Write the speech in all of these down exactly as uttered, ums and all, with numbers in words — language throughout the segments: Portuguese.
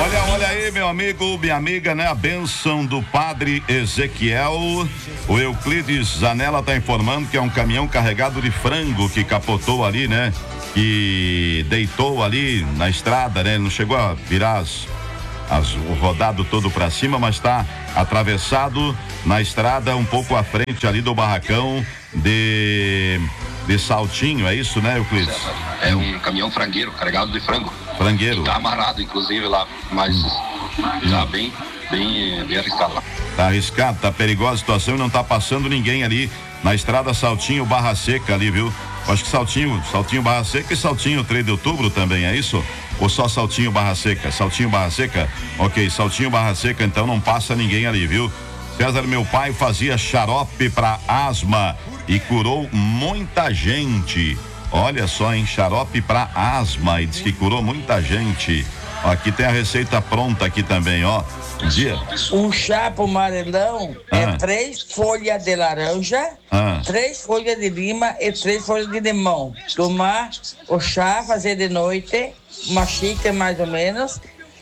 Olha, olha aí, meu amigo, minha amiga, né? A bênção do padre Ezequiel. O Euclides Zanella tá informando que é um caminhão carregado de frango que capotou ali, né? Que deitou ali na estrada, né? Não chegou a virar as, as, o rodado todo pra cima, mas tá atravessado na estrada um pouco à frente ali do barracão de, de Saltinho, é isso, né, Euclides? É um caminhão frangueiro carregado de frango. Frangueiro. Tá amarrado, inclusive, lá, mas já bem, bem, bem arriscado lá. Tá arriscado, tá perigosa a situação e não tá passando ninguém ali na estrada Saltinho Barra Seca ali, viu? Acho que Saltinho, Saltinho Barra Seca e Saltinho três de outubro também, é isso? Ou só Saltinho Barra Seca? Saltinho Barra Seca? Ok, Saltinho Barra Seca, então não passa ninguém ali, viu? César, meu pai fazia xarope pra asma e curou muita gente. Olha só, hein? Xarope pra asma e diz que curou muita gente. Ó, aqui tem a receita pronta aqui também, ó. Dia. Um chá pro amarelão Ah. é três folhas de laranja, Ah. três folhas de lima e três folhas de limão. Tomar o chá, fazer de noite, uma xícara mais ou menos,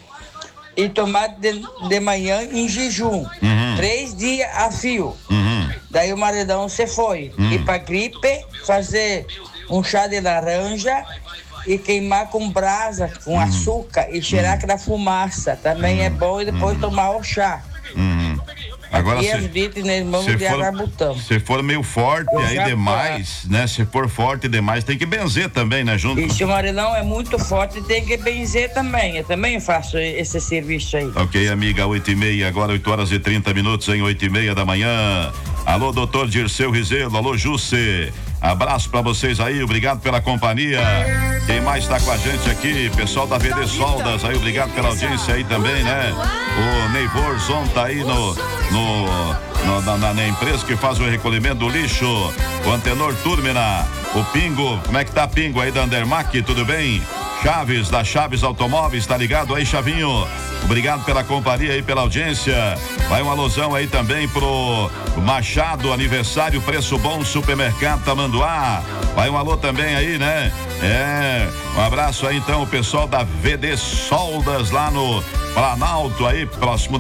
e tomar de, de manhã em jejum. Uhum. Três dias a fio. Uhum. Daí o maridão se foi. Uhum. E pra gripe, fazer um chá de laranja e queimar com brasa, com Uhum. açúcar e cheirar aquela fumaça. Também Uhum. é bom e depois Uhum. tomar o chá. Uhum. Agora E se, as ditas nas mãos se de for, arabutão. se for meio forte Eu aí já- demais, né? Se for forte demais, tem que benzer também, né? Junto. E se o maridão é muito forte, tem que benzer também. Eu também faço esse serviço aí. Ok, amiga, oito e meia, agora oito horas e trinta minutos em oito e meia da manhã. Alô, doutor Dirceu Rizelo, alô, Jusce. Abraço pra vocês aí, obrigado pela companhia. Quem mais tá com a gente aqui? Pessoal da V D Soldas aí, obrigado pela audiência aí também, né? O Neivor Zon tá aí no, no, no na, na, na empresa que faz o recolhimento do lixo. O Antenor Turmina, o Pingo, como é que tá Pingo aí da Andermac, tudo bem? Chaves, da Chaves Automóveis, tá ligado aí, Chavinho? Obrigado pela companhia aí, pela audiência. Vai uma alusão aí também pro Machado, aniversário, preço bom, supermercado Tamanduá. Vai um alô também aí, né? É, um abraço aí então, o pessoal da V D Soldas lá no Planalto aí, próximo da